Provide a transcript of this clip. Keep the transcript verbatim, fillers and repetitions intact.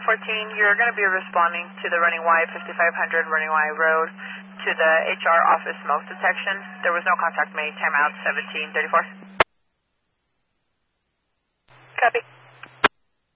fourteen, you're going to be responding to the Running Y, fifty-five hundred Running Y Road, to the H R office smoke detection. There was no contact made. Timeout seventeen thirty-four. Copy.